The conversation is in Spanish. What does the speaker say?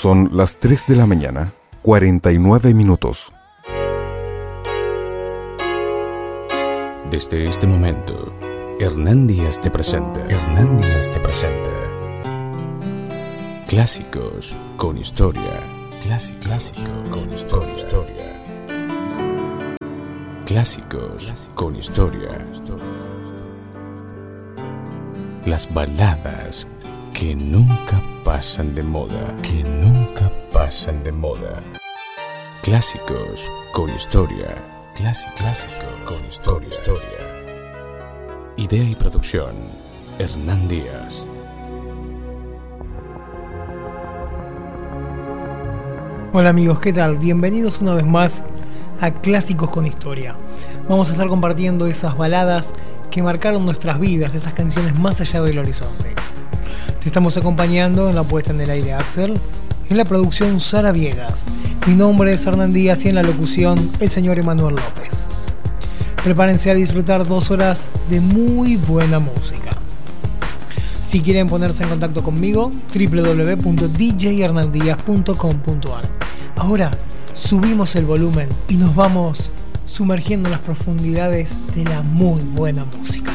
Son las 3 de la mañana, 49 minutos. Desde este momento, Hernán Díaz te presenta. Clásicos con historia. Clásicos con historia. Clásicos con historia. Las baladas que nunca pasan de moda. Clásicos con historia. Clásico con historia. Idea y producción, Hernán Díaz. Hola amigos, ¿qué tal? Bienvenidos una vez más a Clásicos con Historia. Vamos a estar compartiendo esas baladas que marcaron nuestras vidas, esas canciones más allá del horizonte. Te estamos acompañando en la puesta en el aire Axel, en la producción Sara Viegas. Mi nombre es Hernán Díaz y en la locución el señor Emanuel López. Prepárense a disfrutar 2 horas de muy buena música. Si quieren ponerse en contacto conmigo, www.djhernandiaz.com.ar. Ahora subimos el volumen y nos vamos sumergiendo en las profundidades de la muy buena música.